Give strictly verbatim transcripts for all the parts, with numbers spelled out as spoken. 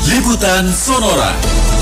Liputan Sonora.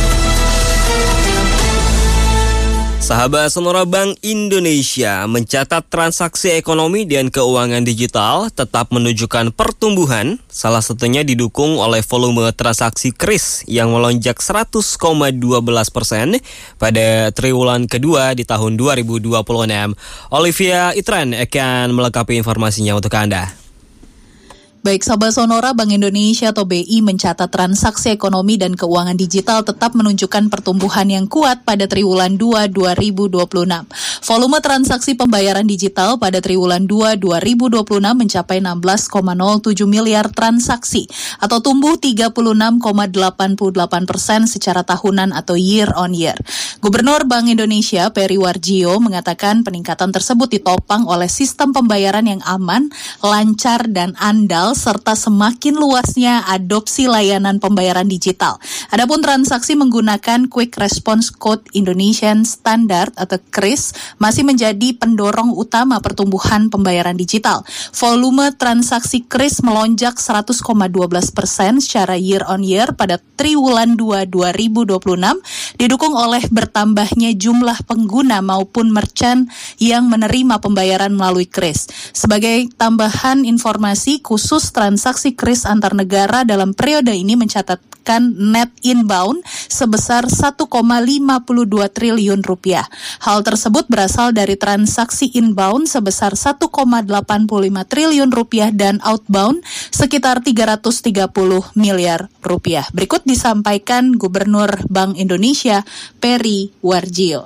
Sahabat Sonora, Bank Indonesia mencatat transaksi ekonomi dan keuangan digital tetap menunjukkan pertumbuhan, salah satunya didukung oleh volume transaksi kris yang melonjak seratus koma dua belas persen pada triwulan kedua di tahun dua ribu dua puluh enam. Olivia Itran akan melengkapi informasinya untuk Anda. Baik, sahabat Sonora, Bank Indonesia atau B I mencatat transaksi ekonomi dan keuangan digital tetap menunjukkan pertumbuhan yang kuat pada triwulan dua dua ribu dua puluh enam. Volume transaksi pembayaran digital pada triwulan dua dua ribu dua puluh enam mencapai enam belas koma nol tujuh miliar transaksi atau tumbuh tiga puluh enam koma delapan puluh delapan persen secara tahunan atau year on year. Gubernur Bank Indonesia Peri Warjio mengatakan peningkatan tersebut ditopang oleh sistem pembayaran yang aman, lancar, dan andal serta semakin luasnya adopsi layanan pembayaran digital. Adapun transaksi menggunakan Quick Response Code Indonesian Standard atau kris masih menjadi pendorong utama pertumbuhan pembayaran digital. Volume transaksi kris melonjak seratus koma dua belas persen secara year on year pada triwulan dua dua ribu dua puluh enam, didukung oleh bertambahnya jumlah pengguna maupun merchant yang menerima pembayaran melalui kris. Sebagai tambahan informasi, khusus transaksi kris antar negara dalam periode ini mencatatkan net inbound sebesar satu koma lima dua triliun rupiah. Hal tersebut berasal dari transaksi inbound sebesar satu koma delapan lima triliun rupiah dan outbound sekitar tiga ratus tiga puluh miliar rupiah. Berikut disampaikan Gubernur Bank Indonesia Peri Warjio.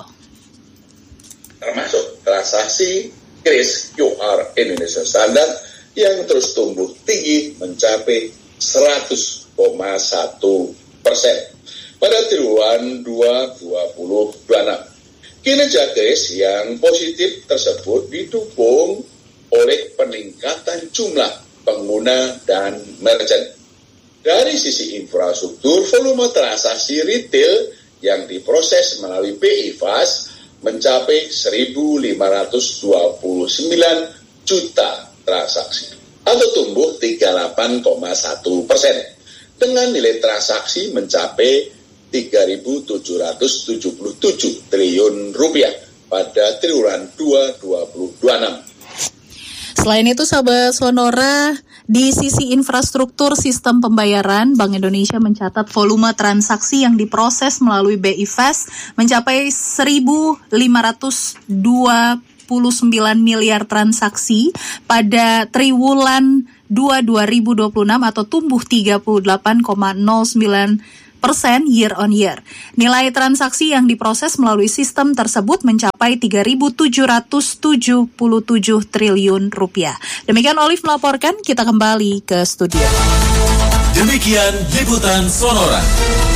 Termasuk transaksi kris Q R Indonesia Standard yang terus tumbuh tinggi mencapai seratus koma satu persen pada triwulan dua ribu dua puluh enam. Kinerja kris yang positif tersebut didukung oleh peningkatan jumlah pengguna dan merchant. Dari sisi infrastruktur, volume transaksi retail yang diproses melalui B I F A S mencapai seribu lima ratus dua puluh sembilan juta transaksi atau tumbuh tiga puluh delapan koma satu persen dengan nilai transaksi mencapai tiga ribu tujuh ratus tujuh puluh tujuh triliun rupiah pada triwulan dua ribu dua puluh enam. Selain itu, sahabat Sonora, di sisi infrastruktur sistem pembayaran, Bank Indonesia mencatat volume transaksi yang diproses melalui B I F A S mencapai seribu lima ratus dua puluh sembilan miliar transaksi pada triwulan dua dua ribu dua puluh enam atau tumbuh tiga puluh delapan koma nol sembilan persen year on year. Nilai transaksi yang diproses melalui sistem tersebut mencapai tiga ribu tujuh ratus tujuh puluh tujuh triliun rupiah. Demikian Olive melaporkan, kita kembali ke studio. Demikian Liputan Sonora.